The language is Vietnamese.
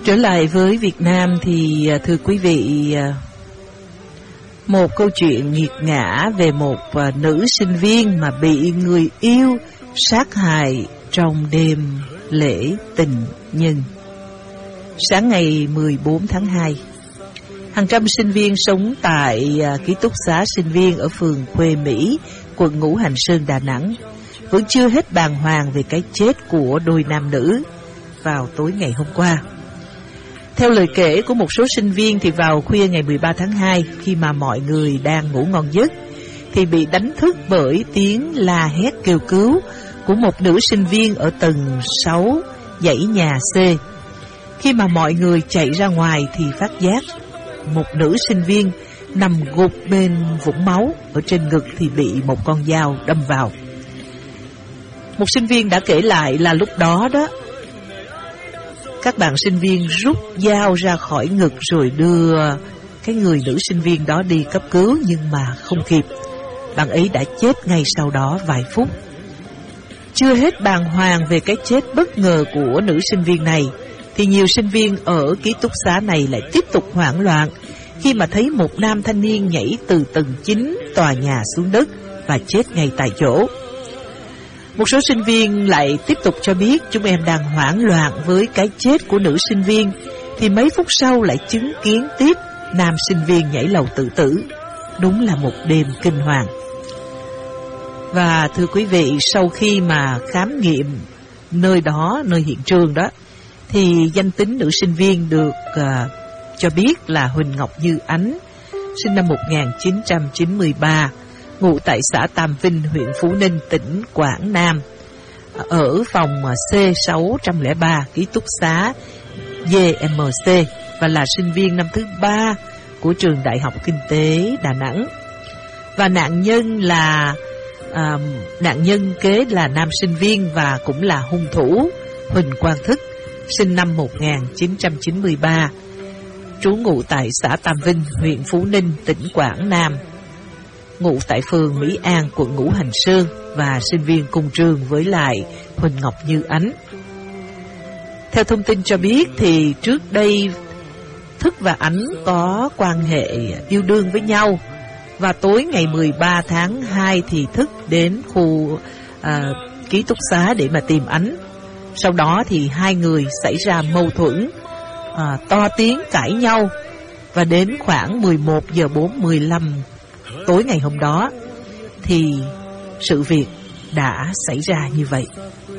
Trở lại với Việt Nam thì thưa quý vị, một câu chuyện nghiệt ngã về một nữ sinh viên mà bị người yêu sát hại trong đêm lễ tình nhân. Sáng ngày 14 tháng 2, hàng trăm sinh viên sống tại ký túc xá sinh viên ở phường Khuê Mỹ, quận Ngũ Hành Sơn, Đà Nẵng vẫn chưa hết bàng hoàng về cái chết của đôi nam nữ vào tối ngày hôm qua. Theo lời kể của một số sinh viên thì vào khuya ngày 13 tháng 2, khi mà mọi người đang ngủ ngon giấc thì bị đánh thức bởi tiếng la hét kêu cứu của một nữ sinh viên ở tầng 6 dãy nhà C. Khi mà mọi người chạy ra ngoài thì phát giác một nữ sinh viên nằm gục bên vũng máu, ở trên ngực thì bị một con dao đâm vào. Một sinh viên đã kể lại là lúc đó các bạn sinh viên rút dao ra khỏi ngực rồi đưa cái người nữ sinh viên đó đi cấp cứu, nhưng mà không kịp. Bạn ấy đã chết ngay sau đó vài phút. Chưa hết bàng hoàng về cái chết bất ngờ của nữ sinh viên này, thì nhiều sinh viên ở ký túc xá này lại tiếp tục hoảng loạn khi mà thấy một nam thanh niên nhảy từ tầng 9 tòa nhà xuống đất và chết ngay tại chỗ. Một số sinh viên lại tiếp tục cho biết chúng em đang hoảng loạn với cái chết của nữ sinh viên, thì mấy phút sau lại chứng kiến tiếp nam sinh viên nhảy lầu tự tử. Đúng là một đêm kinh hoàng. Và thưa quý vị, sau khi mà khám nghiệm nơi đó, nơi hiện trường đó, thì danh tính nữ sinh viên được cho biết là Huỳnh Ngọc Như Ánh, sinh năm 1993, ngụ tại xã Tam Vinh, huyện Phú Ninh, tỉnh Quảng Nam, ở phòng C603, ký túc xá GMC, và là sinh viên năm thứ 3 của trường Đại học Kinh tế Đà Nẵng. Và nạn nhân kế là nam sinh viên và cũng là hung thủ Huỳnh Quang Thức, sinh năm 1993, trú ngụ tại xã Tam Vinh, huyện Phú Ninh, tỉnh Quảng Nam, ngụ tại phường Mỹ An, quận Ngũ Hành Sơn, và sinh viên cùng trường với lại Huỳnh Ngọc Như Ánh. Theo thông tin cho biết thì trước đây Thức và Ánh có quan hệ yêu đương với nhau, và tối ngày 13 tháng 2 thì Thức đến khu ký túc xá để mà tìm Ánh. Sau đó thì hai người xảy ra mâu thuẫn, to tiếng cãi nhau, và đến khoảng 11 giờ 45 tối ngày hôm đó thì sự việc đã xảy ra như vậy.